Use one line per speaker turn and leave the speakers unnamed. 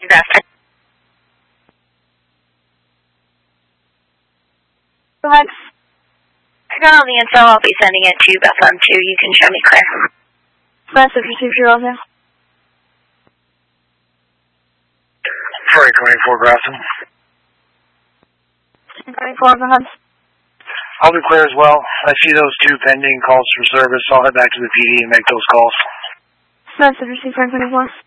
Bethany.
Go ahead.
I got all the info. I'll be sending it to Bethlehem too. You can show me Claire.
Message received, you're okay.
Freight 24 Grafton.
24, go ahead.
I'll be clear as well. I see those two pending calls for service. I'll head back to the PD and make those calls.
Message received, 24.